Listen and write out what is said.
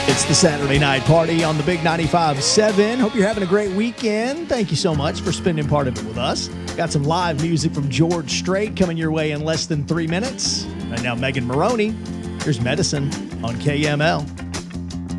It's the Saturday Night Party on the Big 95.7. Hope you're having a great weekend. Thank you so much for spending part of it with us. Got some live music from George Strait coming your way in less than 3 minutes. Right now, Megan Maroney. Here's Medicine on KML.